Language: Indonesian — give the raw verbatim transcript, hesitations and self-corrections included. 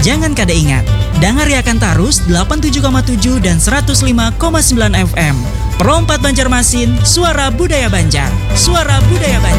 jangan kada ingat. Dangariakan tarus delapan puluh tujuh koma tujuh dan seratus lima koma sembilan F M. Perompat Banjarmasin, suara budaya Banjar. Suara budaya Banjar.